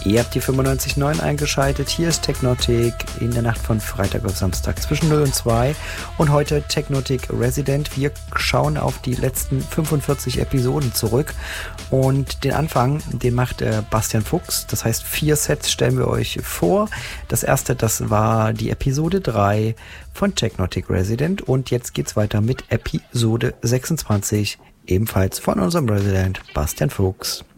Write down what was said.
Ihr habt die 95.9 eingeschaltet. Hier ist Technotic in der Nacht von Freitag auf Samstag zwischen 0 und 2. Und heute Technotic Resident. Wir schauen auf die letzten 45 Episoden zurück. Und den Anfang, den macht Bastian Fuchs. Das heißt, 4 Sets stellen wir euch vor. Das erste, das war die Episode 3 von Technotic Resident. Und jetzt geht's weiter mit Episode 26. Ebenfalls von unserem Resident Bastian Fuchs.